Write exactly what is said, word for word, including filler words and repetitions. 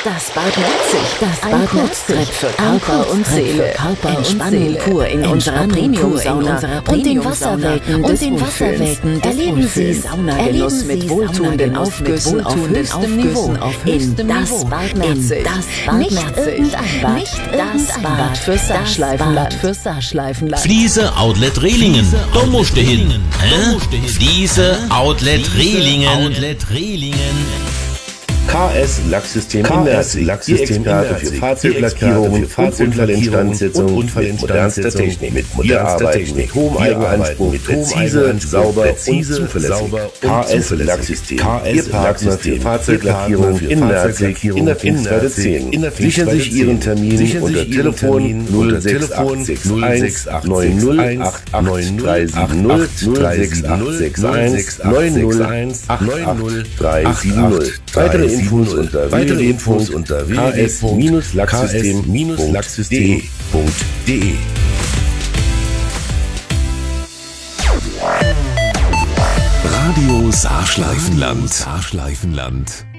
Das Bad Merzig, das Bad Merzig für Körper und Seele, Entspannung pur in unserer Premium-Sauna und den Wasserwelten des Wohlfühlens. Erleben Sie Saunagenuss mit wohltuenden Aufgüssen auf höchstem Niveau in das Bad Merzig. Nicht irgendein Bad, nicht das Bad fürs Saarschleifenland. Fürs Saarschleifenland. Fliese Outlet Rehlingen, da musst du hin. Hä? Fliese Outlet Rehlingen. Outlet Rehlingen. K S Lacksystem in Merzig, die Experte für Fahrzeuglackierungen, Unfallinstandsetzung und modernster Technik, mit modernster Technik, hohem Eigenanspruch, mit präzise, sauber und zuverlässig. K S Lacksystem, Ihr Partner für Fahrzeuglackierung in Merzig, in der Finsterwalde zehn. Sichern sich Ihren Termin unter Telefon null sechs acht sechs eins neun null acht acht drei sieben null null sechs acht sechs eins neun null acht acht drei sieben null. Weitere Infos unter weitere Infos unter w w w punkt lacksystem punkt de. Radio Saarschleifenland. Saarschleifenland.